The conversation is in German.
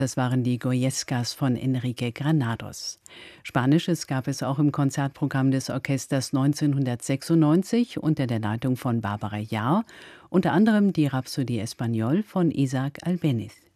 Das waren die Goyescas von Enrique Granados. Spanisches gab es auch im Konzertprogramm des Orchesters 1996 unter der Leitung von Barbara Jahr, unter anderem die Rhapsodie Espagnole von Isaac Albéniz.